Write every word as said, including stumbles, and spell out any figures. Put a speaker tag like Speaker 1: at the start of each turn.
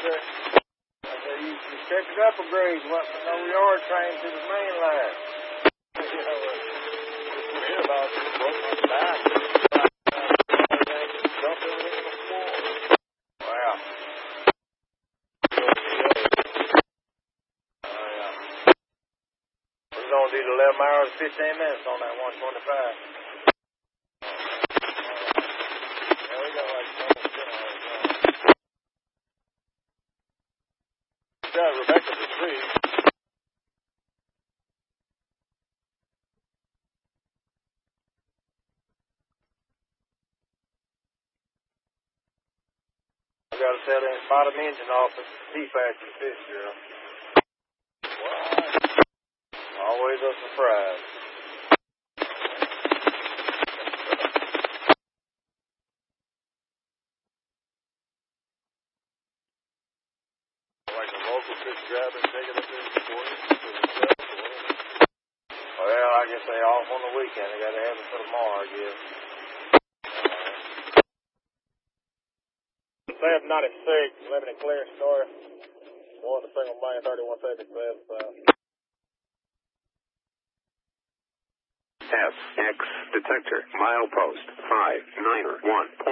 Speaker 1: said, I said, you, you checked it up a grade, went from no yard train to the main line. You know, we hear about it, broke my back. Dump everything in the floor. Wow. Oh, yeah. We're going to do eleven hours and fifteen minutes on that one twenty-five. There we go, like got Rebecca to see. I got to set in bottom engine off at T-Fact and fish drill. What? Always a surprise. Like a local fish grabber and take it up there before it. Well, I guess they off on the weekend. They got to have it for tomorrow, I guess. seven ninety-six, living in Clear Store. Going to single main, thirty-one fifty-seven south.
Speaker 2: F X detector, milepost five nine one.